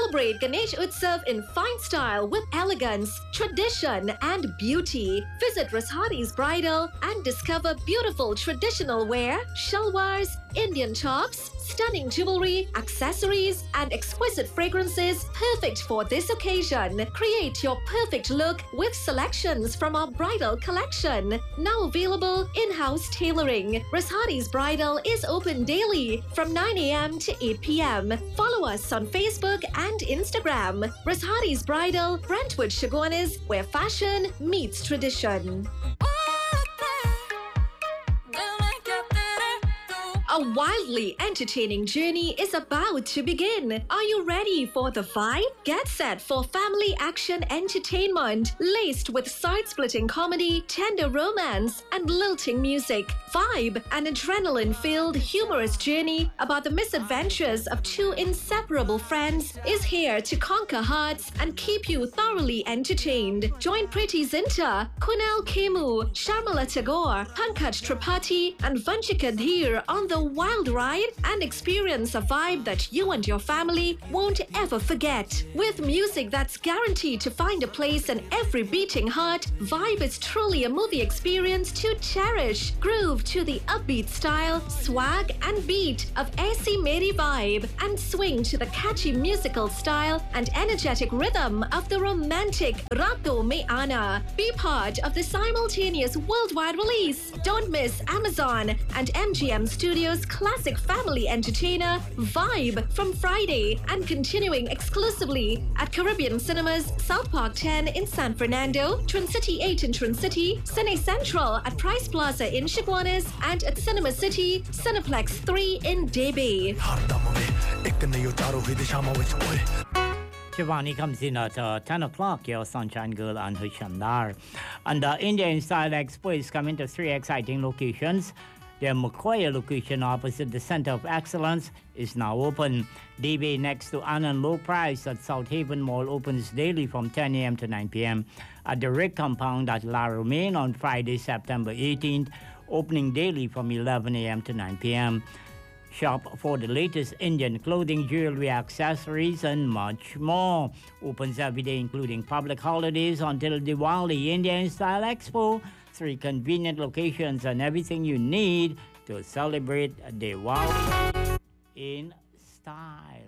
Celebrate Ganesh Utsav in fine style with elegance, tradition, and beauty. Visit Rashadi's Bridal and discover beautiful traditional wear, shalwars, Indian tops, stunning jewelry, accessories, and exquisite fragrances perfect for this occasion. Create your perfect look with selections from our bridal collection. Now available in-house tailoring. Rashadi's Bridal is open daily from 9 a.m. to 8 p.m. Follow us on Facebook and Instagram. Rashadi's Bridal, Brentwood Chaguanas, where fashion meets tradition. A wildly entertaining journey is about to begin. Are you ready for the vibe? Get set for family action entertainment laced with side-splitting comedy, tender romance, and lilting music. Vibe, an adrenaline-filled, humorous journey about the misadventures of two inseparable friends, is here to conquer hearts and keep you thoroughly entertained. Join Preeti Zinta, Kunal Kemu, Sharmila Tagore, Pankaj Tripathi, and Vanchika Dheer on the wild ride and experience a vibe that you and your family won't ever forget. With music that's guaranteed to find a place in every beating heart, Vibe is truly a movie experience to cherish. Groove to the upbeat style, swag, and beat of Aisi Meri Vibe, and swing to the catchy musical style and energetic rhythm of the romantic Rato Me Ana. Be part of the simultaneous worldwide release. Don't miss Amazon and MGM Studios classic family entertainer Vibe from Friday and continuing exclusively at Caribbean Cinemas, South Park 10 in San Fernando, Twin City 8 in Twin City, Cine Central at Price Plaza in Chaguanas, and at Cinema City, Cineplex 3 in Debe. Shivani comes in at 10 o'clock, your Sunshine Girl and her Shandar. And the Indian Style Expo is coming to 3 exciting locations. The Mukhoya location opposite the Center of Excellence is now open. DB next to Anand Low Price at South Haven Mall opens daily from 10 a.m. to 9 p.m. At the Rick Compound at La Romaine on Friday, September 18th, opening daily from 11 a.m. to 9 p.m. Shop for the latest Indian clothing, jewelry, accessories, and much more. Opens every day, including public holidays until Diwali. Indian Style Expo, 3 convenient locations and everything you need to celebrate Diwali in style.